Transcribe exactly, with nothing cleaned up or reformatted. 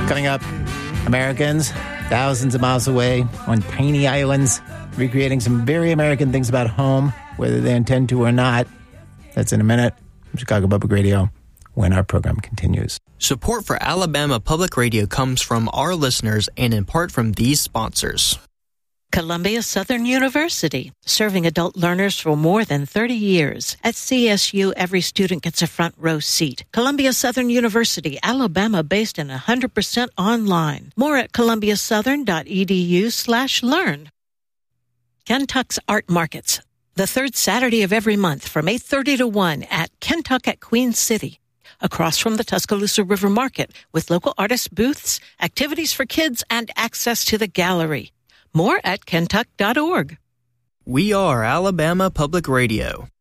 Coming up, Americans thousands of miles away on tiny islands, recreating some very American things about home, whether they intend to or not. That's in a minute. From Chicago Public Radio, when our program continues. Support for Alabama Public Radio comes from our listeners and in part from these sponsors. Columbia Southern University, serving adult learners for more than thirty years. At C S U, every student gets a front row seat. Columbia Southern University, Alabama, based and one hundred percent online. More at columbiasouthern.edu slash learn. Kentuck's Art Markets, the third Saturday of every month from eight thirty to one at Kentuck at Queen City, across from the Tuscaloosa River Market, with local artist booths, activities for kids, and access to the gallery. More at kentuck dot org. We are Alabama Public Radio.